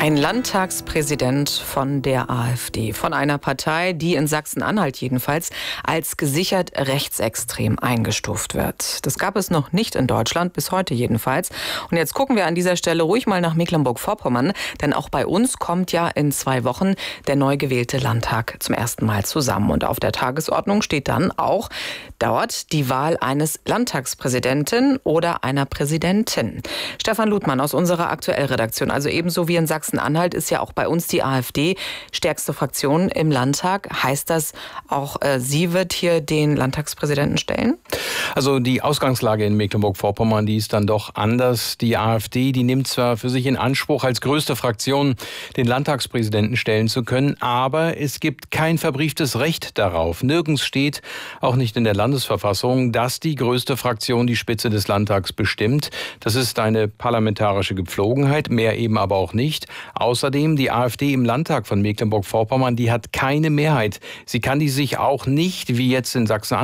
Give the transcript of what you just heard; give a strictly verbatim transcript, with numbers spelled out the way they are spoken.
Ein Landtagspräsident von der AfD, von einer Partei, die in Sachsen-Anhalt jedenfalls als gesichert rechtsextrem eingestuft wird. Das gab es noch nicht in Deutschland, bis heute jedenfalls. Und jetzt gucken wir an dieser Stelle ruhig mal nach Mecklenburg-Vorpommern, denn auch bei uns kommt ja in zwei Wochen der neu gewählte Landtag zum ersten Mal zusammen. Und auf der Tagesordnung steht dann auch dort die Wahl eines Landtagspräsidenten oder einer Präsidentin. Stefan Ludmann aus unserer Aktuell-Redaktion, also ebenso wie in Sachsen-Anhalt ist ja auch bei uns die AfD stärkste Fraktion im Landtag. Heißt das auch, äh, sie wird hier den Landtagspräsidenten stellen? Also die Ausgangslage in Mecklenburg-Vorpommern, die ist dann doch anders. Die AfD, die nimmt zwar für sich in Anspruch, als größte Fraktion den Landtagspräsidenten stellen zu können, aber es gibt kein verbrieftes Recht darauf. Nirgends steht, auch nicht in der Landesverfassung, dass die größte Fraktion die Spitze des Landtags bestimmt. Das ist eine parlamentarische Gepflogenheit, mehr eben aber auch nicht. Außerdem, die AfD im Landtag von Mecklenburg-Vorpommern, die hat keine Mehrheit. Sie kann die sich auch nicht, wie jetzt in Sachsen-Anhalt,